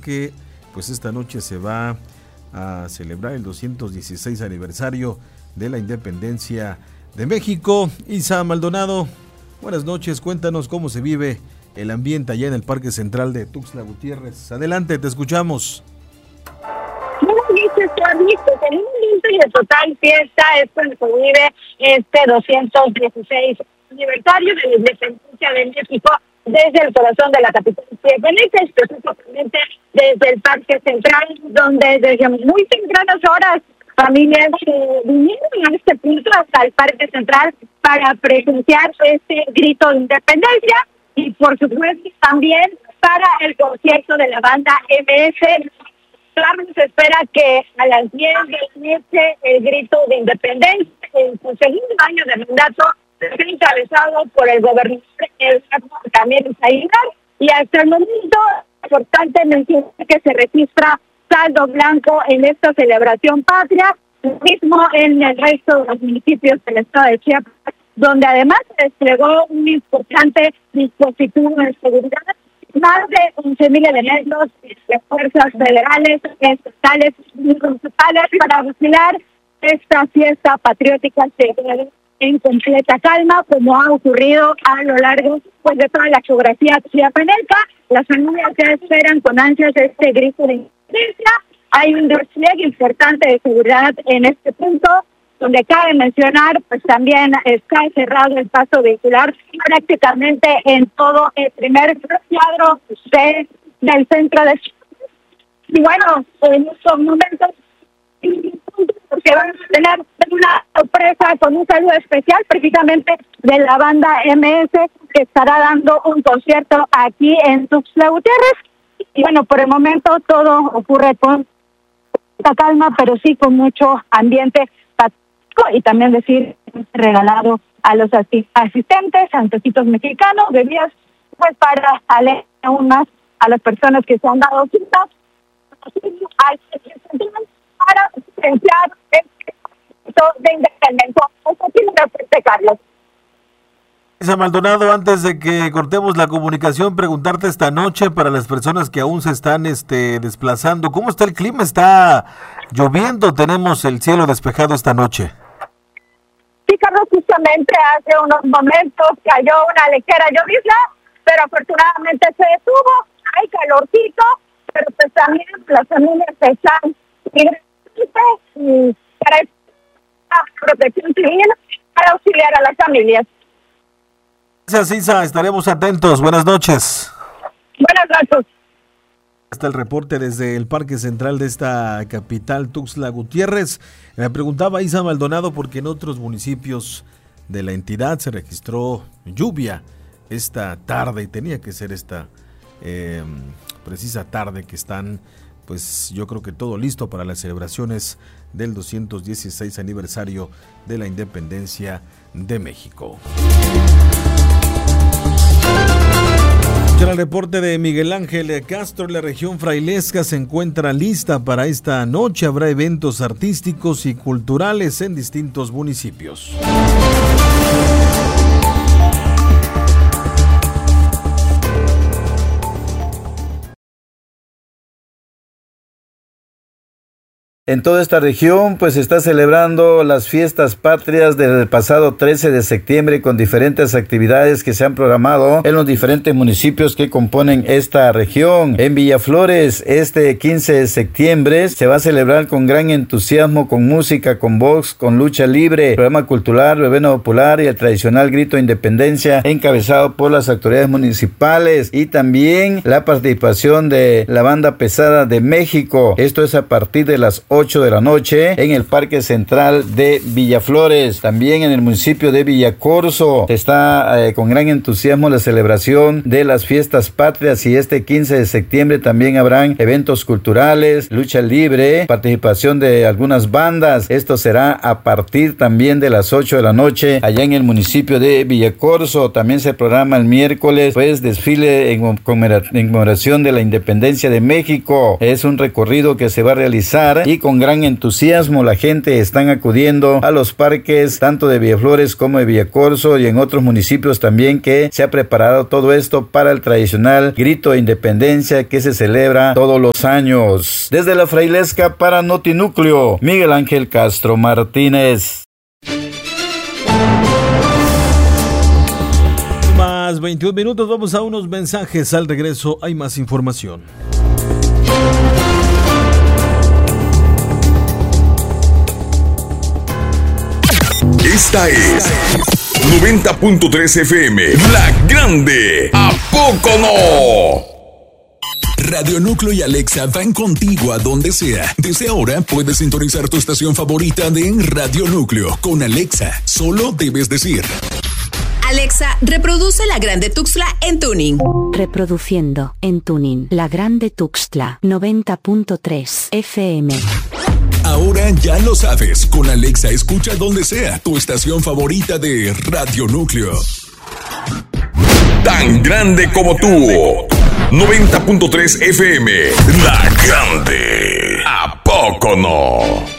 porque pues esta noche se va a celebrar el 216 aniversario de la independencia de México. Isa Maldonado, buenas noches, cuéntanos cómo se vive el ambiente allá en el Parque Central de Tuxtla Gutiérrez. Adelante, te escuchamos. Buenas noches, Carlitos. En un momento y de total fiesta es cuando se vive este 216 aniversario de la independencia de México desde el corazón de la capital chiapaneca, específicamente desde el Parque Central, donde desde muy tempranas horas familias vinieron a este punto hasta el Parque Central para presenciar este grito de independencia y por supuesto también para el concierto de la banda MS. Claro, se espera que a las 10 de la noche el grito de independencia en su segundo año de mandato sea encabezado por el gobernador Camilo Aguilar, y hasta el momento es importante mencionar que se registra saldo blanco en esta celebración patria, lo mismo en el resto de los municipios del estado de Chiapas, donde además se desplegó un importante dispositivo de seguridad, más de 11,000 elementos de fuerzas federales, estatales y municipales para vigilar esta fiesta patriótica en completa calma, como ha ocurrido a lo largo de toda la geografía chiapaneca. Las familias ya esperan con ansias este grito de independencia. Hay un despliegue importante de seguridad en este punto, donde cabe mencionar, pues también está cerrado el paso vehicular prácticamente en todo el primer cuadro del centro de Chiapas. Y bueno, en estos momentos porque vamos a tener una sorpresa con un saludo especial precisamente de la banda MS, que estará dando un concierto aquí en Tuxtla Gutiérrez. Y bueno, por el momento todo ocurre con calma, pero sí con mucho ambiente patriótico, y también decir regalado a los asistentes, antecitos mexicanos, bebidas, pues para alegrar aún más a las personas que se han dado cita para presenciar el grito de independencia. Eso tiene que hacerse, Carlos. Isa Maldonado, antes de que cortemos la comunicación, preguntarte esta noche para las personas que aún se están desplazando, ¿cómo está el clima? ¿Está lloviendo? ¿Tenemos el cielo despejado esta noche? Sí, Carlos, justamente hace unos momentos cayó una ligera llovizna, pero afortunadamente se detuvo. Hay calorcito, pero pues también las familias están para esta protección civil para auxiliar a las familias. Gracias, Isa, estaremos atentos. Buenas noches. Buenas noches. Está el reporte desde el Parque Central de esta capital, Tuxtla Gutiérrez. Me preguntaba Isa Maldonado porque en otros municipios de la entidad se registró lluvia esta tarde, y tenía que ser esta precisa tarde que están, pues yo creo que todo listo para las celebraciones del 216 aniversario de la independencia de México. Ya el reporte de Miguel Ángel Castro. La región frailesca se encuentra lista para esta noche. Habrá eventos artísticos y culturales en distintos municipios. En toda esta región pues se está celebrando las fiestas patrias del pasado 13 de septiembre con diferentes actividades que se han programado en los diferentes municipios que componen esta región. En Villaflores este 15 de septiembre se va a celebrar con gran entusiasmo, con música, con box, con lucha libre, programa cultural, verbena popular y el tradicional grito de independencia encabezado por las autoridades municipales, y también la participación de la banda pesada de México. Esto es a partir de las 8 de la noche en el Parque Central de Villaflores. También en el municipio de Villacorso está con gran entusiasmo la celebración de las fiestas patrias, y este 15 de septiembre también habrán eventos culturales, lucha libre, participación de algunas bandas. Esto será a partir también de las 8 de la noche allá en el municipio de Villacorso. También se programa el miércoles pues desfile en conmemoración de la independencia de México. Es un recorrido que se va a realizar y con gran entusiasmo la gente están acudiendo a los parques tanto de Villaflores como de Villacorso y en otros municipios también, que se ha preparado todo esto para el tradicional grito de independencia que se celebra todos los años. Desde la Frailesca para Notinúcleo, Miguel Ángel Castro Martínez. Más 21 minutos, vamos a unos mensajes. Al regreso hay más información. Esta es 90.3 FM, La Grande. ¿A poco no? Radio Núcleo y Alexa van contigo a donde sea. Desde ahora puedes sintonizar tu estación favorita de Radio Núcleo. Con Alexa, solo debes decir: Alexa, reproduce La Grande Tuxtla en tuning. Reproduciendo en tuning La Grande Tuxtla 90.3 FM. Ahora ya lo sabes, con Alexa escucha donde sea tu estación favorita de Radio Núcleo. Tan grande como tú. 90.3 FM, La Grande. ¿A poco no?